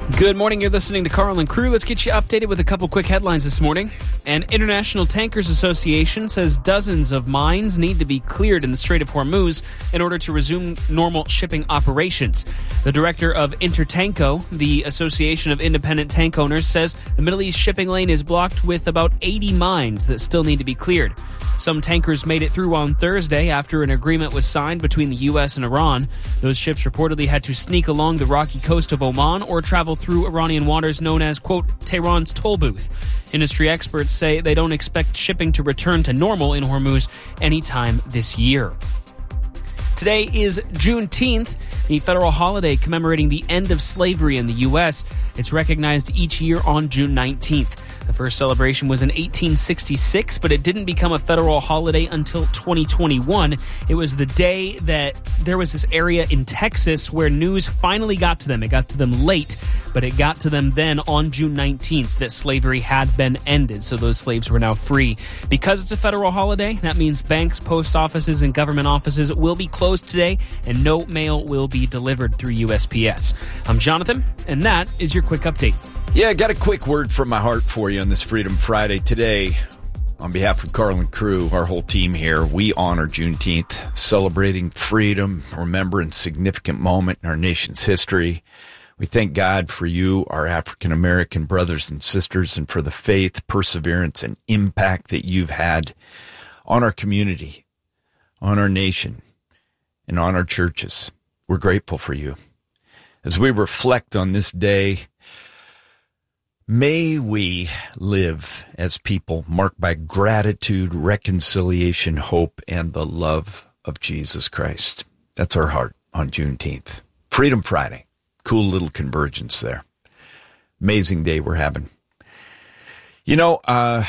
Good morning. You're listening to Carl and Crew. Let's get you updated with a couple quick headlines this morning. An International Tankers Association says dozens of mines need to be cleared in the Strait of Hormuz in order to resume normal shipping operations. The director of Intertanko, the Association of Independent Tank Owners, says the Middle East shipping lane is blocked with about 80 mines that still need to be cleared. Some tankers made it through on Thursday after an agreement was signed between the U.S. and Iran. Those ships reportedly had to sneak along the rocky coast of Oman or travel through Iranian waters known as, quote, Tehran's toll booth. Industry experts say they don't expect shipping to return to normal in Hormuz anytime this year. Today is Juneteenth, the federal holiday commemorating the end of slavery in the U.S. It's recognized each year on June 19th. The first celebration was in 1866, but it didn't become a federal holiday until 2021. It was the day that there was this area in Texas where news finally got to them. It got to them late, but it got to them then on June 19th that slavery had been ended, so those slaves were now free. Because it's a federal holiday, that means banks, post offices, and government offices will be closed today, and no mail will be delivered through USPS. I'm Jonathan, and that is your quick update. Yeah, I got a quick word from my heart for you on this Freedom Friday. Today, on behalf of Carl and Crew, our whole team here, we honor Juneteenth, celebrating freedom, remembering a significant moment in our nation's history. We thank God for you, our African-American brothers and sisters, and for the faith, perseverance, and impact that you've had on our community, on our nation, and on our churches. We're grateful for you. As we reflect on this day, may we live as people marked by gratitude, reconciliation, hope, and the love of Jesus Christ. That's our heart on Juneteenth. Freedom Friday. Cool little convergence there. Amazing day we're having. You know,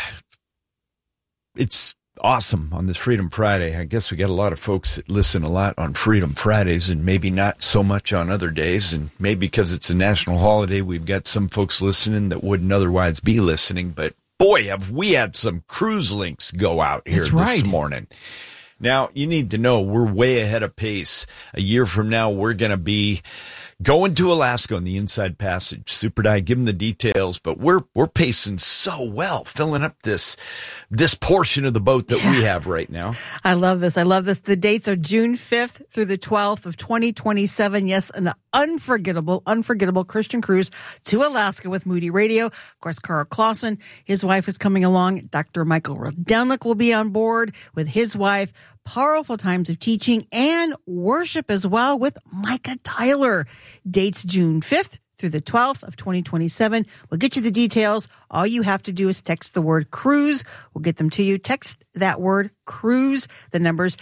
it's awesome on this Freedom Friday. I guess we got a lot of folks that listen a lot on Freedom Fridays and maybe not so much on other days. And maybe because it's a national holiday, we've got some folks listening that wouldn't otherwise be listening. But boy, have we had some cruise links go out here this morning. Now, you need to know we're way ahead of pace. A year from now, we're going to be going to Alaska on the Inside Passage. Super Dive, give them the details, but we're pacing so well, filling up this portion of the boat that we have right now. I love this. The dates are June 5th through the 12th of 2027. Yes, an unforgettable Christian cruise to Alaska with Moody Radio. Of course, Carl Clausen, his wife, is coming along. Dr. Michael Rodelnik will be on board with his wife. Powerful times of teaching and worship as well with Micah Tyler. Dates June 5th through the 12th of 2027. We'll get you the details. All you have to do is text the word cruise. We'll get them to you. Text that word cruise. The number's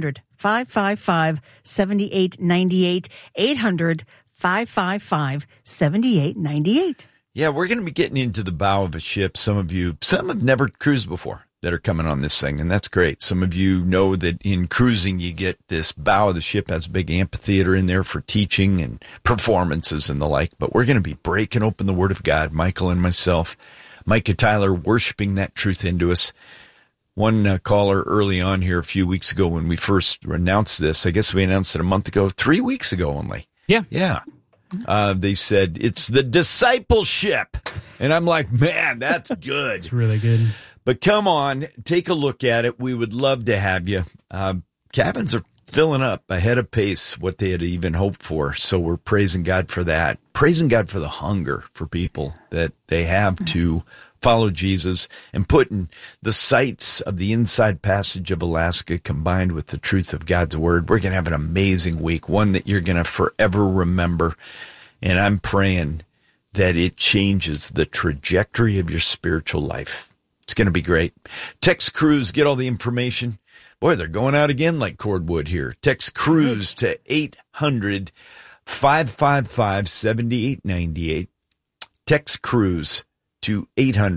800-555-7898. 800-555-7898. Yeah, we're going to be getting into the bow of a ship. Some have never cruised before that are coming on this thing, and that's great. Some of you know that in cruising, you get this bow of the ship has a big amphitheater in there for teaching and performances and the like, but we're going to be breaking open the Word of God, Michael and myself, Micah Tyler, worshiping that truth into us. One caller early on here a few weeks ago when we first announced this, I guess we announced it a month ago, 3 weeks ago only. Yeah. They said, it's the discipleship. And I'm like, man, that's good. It's really good. But come on, take a look at it. We would love to have you. Cabins are filling up ahead of pace what they had even hoped for. So we're praising God for that. Praising God for the hunger for people that they have to follow Jesus and putting the sights of the Inside Passage of Alaska combined with the truth of God's Word. We're going to have an amazing week, one that you're going to forever remember. And I'm praying that it changes the trajectory of your spiritual life. It's going to be great. Text Cruise, get all the information. Boy, they're going out again like cordwood here. Text Cruise to 800-555-7898. Text Cruise to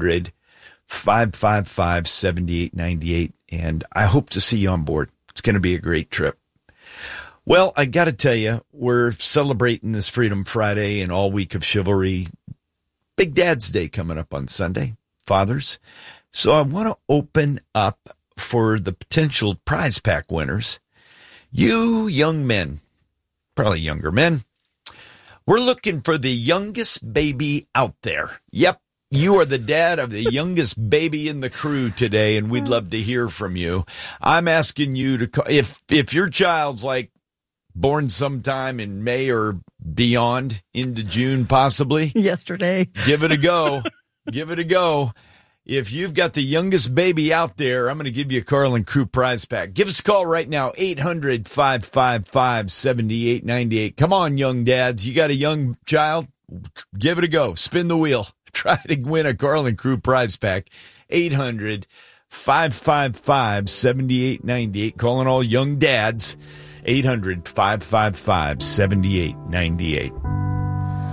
800-555-7898. And I hope to see you on board. It's going to be a great trip. Well, I got to tell you, we're celebrating this Freedom Friday and all week of chivalry. Big Dad's Day coming up on Sunday. Fathers. So I want to open up for the potential prize pack winners. You young men, probably younger men, We're looking for the youngest baby out there. Yep. You are the dad of the youngest baby in the crew today, and we'd love to hear from you. I'm asking you to call, if your child's like born sometime in May or beyond, into June possibly. Yesterday. Give it a go. Give it a go. If you've got the youngest baby out there, I'm going to give you a Carlin Crew prize pack. Give us a call right now, 800-555-7898. Come on, young dads. You got a young child? Give it a go. Spin the wheel. Try to win a Carlin Crew prize pack. 800-555-7898. Calling all young dads. 800-555-7898.